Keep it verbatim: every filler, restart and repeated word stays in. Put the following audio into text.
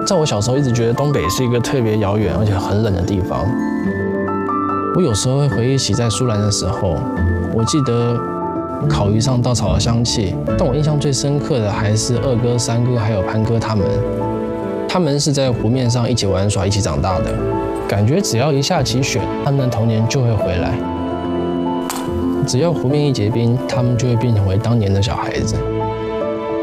在我小时候一直觉得东北是一个特别遥远而且很冷的地方。我有时候会回忆起在苏兰的时候，我记得烤鱼上稻草的香气，但我印象最深刻的还是二哥、三哥还有潘哥他们。他们是在湖面上一起玩耍、一起长大的，感觉只要一下起雪，他们的童年就会回来。只要湖面一结冰，他们就会变成为当年的小孩子。